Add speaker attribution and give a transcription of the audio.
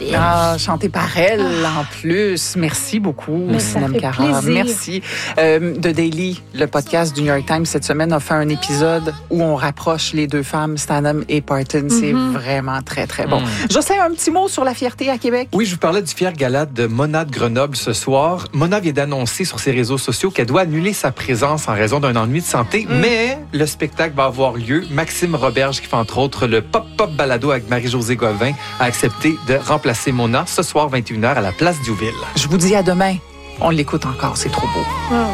Speaker 1: Chanté par elle en plus. Merci beaucoup, Sinem Cara. Merci. The Daily, le podcast du New York Times, cette semaine a fait un épisode où on rapproche les deux femmes, Stanham et Parton. C'est vraiment très, très bon. Jocelyn, un petit mot sur la fierté à Québec?
Speaker 2: Oui, je vous parlais du fier gala de Mona de Grenoble ce soir. Mona vient d'annoncer sur ses réseaux sociaux qu'elle doit annuler sa présence en raison d'un ennui de santé, mais le spectacle va avoir lieu. Maxime Roberge, qui fait entre autres le Pop-Pop Balado avec Marie-Josée Govin, a accepté de remplacer Mona ce soir 21h à la place Diouville.
Speaker 1: Je vous dis à demain. On l'écoute encore, c'est trop beau.